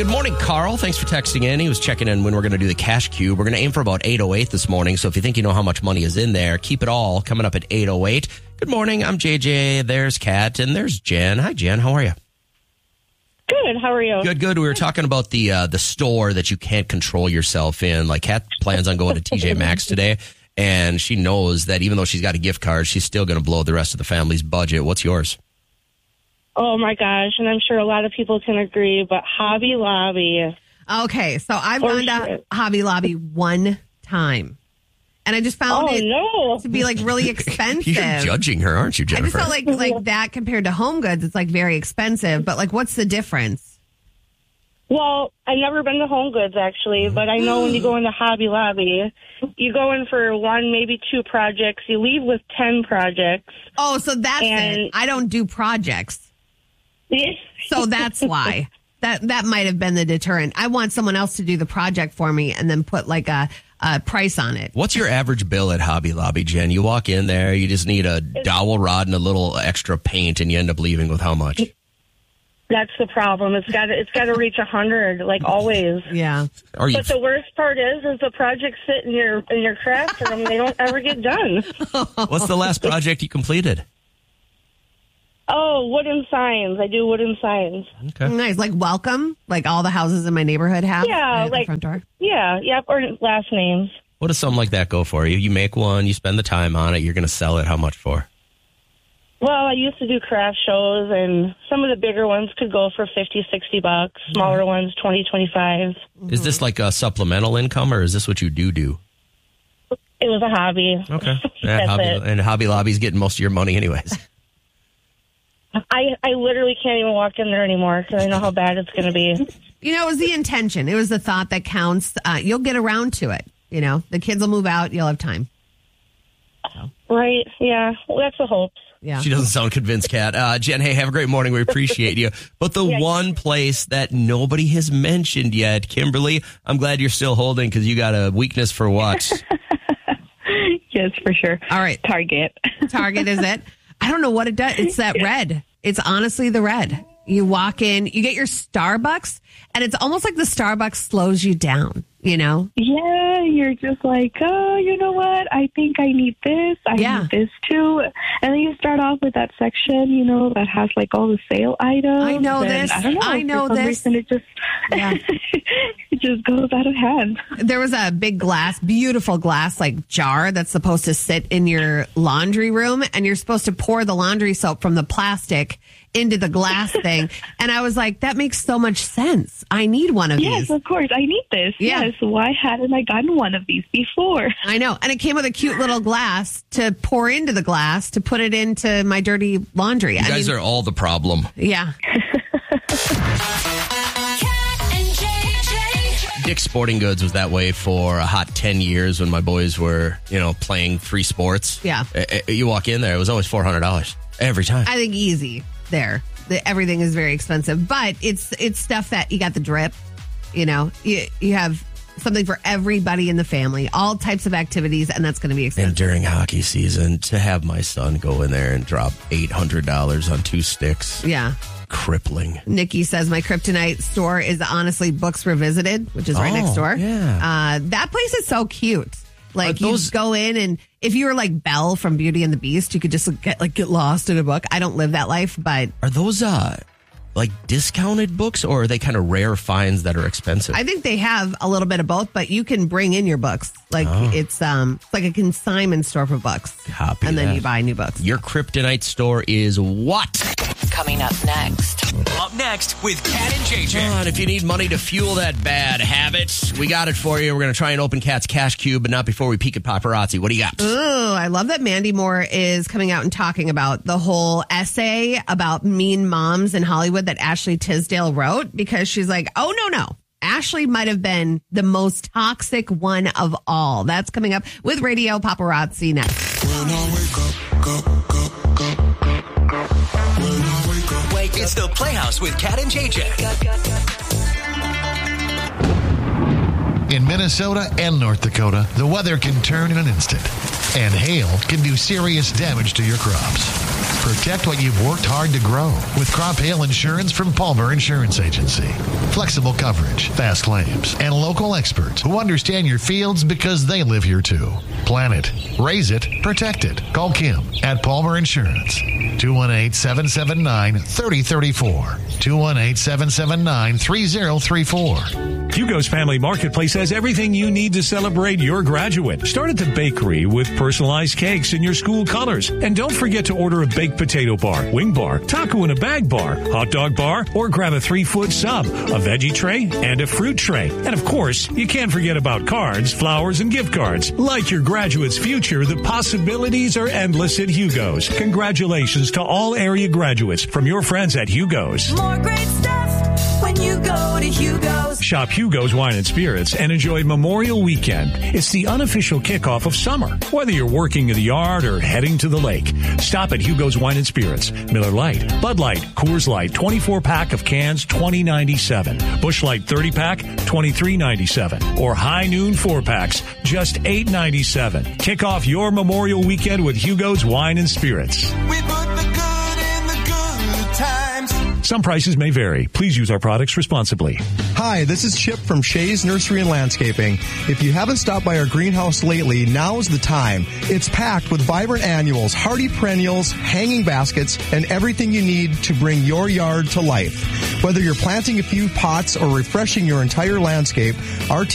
Good morning, Carl. Thanks for texting in. He was checking in when we're going to do the cash cube. We're going to aim for about 8:08 this morning. So if you think you know how much money is in there, keep it all coming up at 8:08. Good morning. I'm JJ. There's Kat, and there's Jen. Hi, Jen. How are you? Good. How are you? Good. We were talking about the store that you can't control yourself in. Like, Kat plans on going to TJ Maxx today, and she knows that even though she's got a gift card, she's still going to blow the rest of the family's budget. What's yours? Oh, my gosh. And I'm sure a lot of people can agree, but Hobby Lobby. Okay, so I've gone to Hobby Lobby one time. And I just found it to be like really expensive. You're judging her, aren't you, Jennifer? I just felt like that compared to Home Goods, it's like very expensive. But like, what's the difference? Well, I've never been to Home Goods, actually, but I know when you go into Hobby Lobby, you go in for one, maybe two projects. You leave with 10 projects. Oh, so that's it. I don't do projects. So that's why. That might have been the deterrent. I want someone else to do the project for me and then put like a price on it. What's your average bill at Hobby Lobby, Jen? You walk in there, you just need a dowel rod and a little extra paint, and you end up leaving with how much? That's the problem. It's got to reach 100, like always. Yeah. But the worst part is the projects sit in your craft room. They don't ever get done. What's the last project you completed? Oh, wooden signs. I do wooden signs. Okay. Nice. Like welcome? Like all the houses in my neighborhood have? Yeah. Like the front door? Yeah. Or last names. What does something like that go for you? You make one, you spend the time on it, you're going to sell it. How much for? Well, I used to do craft shows, and some of the bigger ones could go for $50, $60. Smaller ones, $20, $25. Is this like a supplemental income, or is this what you do? It was a hobby. Okay. And Hobby Lobby's getting most of your money anyways. I literally can't even walk in there anymore because I know how bad it's going to be. You know, it was the intention. It was the thought that counts. You'll get around to it. You know, the kids will move out. You'll have time. So. Right. Yeah. Well, that's the hopes. Yeah. She doesn't sound convinced, Kat. Jen, hey, have a great morning. We appreciate you. But the one place that nobody has mentioned yet, Kimberly, I'm glad you're still holding because you got a weakness for what? Yes, for sure. All right. Target is it? I don't know what it does. It's that red. It's honestly the red. You walk in, you get your Starbucks, and it's almost like the Starbucks slows you down, you know? Yeah, you're just like, oh, you know what? I think I need this. I need this too. And then you start off with that section, you know, that has like all the sale items. I know this. I don't know. I know for some this. reason, it just goes out of hand. There was a big beautiful glass, like jar that's supposed to sit in your laundry room, and you're supposed to pour the laundry soap from the plastic into the glass thing. And I was like, that makes so much sense. I need one of these. Yes, of course. I need this. Yeah. Yes. Why hadn't I gotten one of these before? I know. And it came with a cute little glass to pour into the glass to put it into my dirty laundry. You guys are all the problem. Yeah. Dick's Sporting Goods was that way for a hot 10 years when my boys were, playing free sports. Yeah. You walk in there, it was always $400 every time. I think easy there. Everything is very expensive, but it's stuff that you got the drip, you have something for everybody in the family, all types of activities, and that's going to be expensive. And during hockey season, to have my son go in there and drop $800 on 2 sticks. Yeah. Crippling. Nikki says my kryptonite store is honestly Books Revisited, which is right next door. Yeah. That place is so cute. Like you go in, and if you were like Belle from Beauty and the Beast, you could just get lost in a book. I don't live that life, but are those like discounted books, or are they kind of rare finds that are expensive? I think they have a little bit of both, but you can bring in your books. Like it's like a consignment store for books. Copy and that. Then you buy new books. Your kryptonite store is what? Coming up next. Up next with Kat and JJ. And if you need money to fuel that bad habit, we got it for you. We're going to try and open Kat's Cash Cube, but not before we peek at paparazzi. What do you got? Oh, I love that Mandy Moore is coming out and talking about the whole essay about mean moms in Hollywood that Ashley Tisdale wrote, because she's like, oh, no. Ashley might have been the most toxic one of all. That's coming up with Radio Paparazzi next. When I wake up. It's the Playhouse with Kat and JJ. In Minnesota and North Dakota, the weather can turn in an instant, and hail can do serious damage to your crops. Protect what you've worked hard to grow with Crop Hail Insurance from Palmer Insurance Agency. Flexible coverage, fast claims, and local experts who understand your fields because they live here too. Plan it, raise it, protect it. Call Kim at Palmer Insurance. 218-779-3034. 218-779-3034. Hugo's Family Marketplace has everything you need to celebrate your graduate. Start at the bakery with personalized cakes in your school colors. And don't forget to order a baked potato bar, wing bar, taco in a bag bar, hot dog bar, or grab a 3-foot sub, a veggie tray, and a fruit tray. And of course, you can't forget about cards, flowers, and gift cards. Like your graduate's future, the possibilities are endless at Hugo's. Congratulations to all area graduates from your friends at Hugo's. More great stuff when you go to Hugo's. Shop Hugo's Wine and Spirits and enjoy Memorial Weekend. It's the unofficial kickoff of summer. Whether you're working in the yard or heading to the lake, stop at Hugo's Wine and Spirits. Miller Lite, Bud Light, Coors Light, 24-pack of cans, $20.97. Busch Light 30-pack, $23.97. Or High Noon 4-packs, just $8.97. Kick off your Memorial Weekend with Hugo's Wine and Spirits. We put the good in the good times. Some prices may vary. Please use our products responsibly. Hi, this is Chip from Shays Nursery and Landscaping. If you haven't stopped by our greenhouse lately, now's the time. It's packed with vibrant annuals, hardy perennials, hanging baskets, and everything you need to bring your yard to life. Whether you're planting a few pots or refreshing your entire landscape, our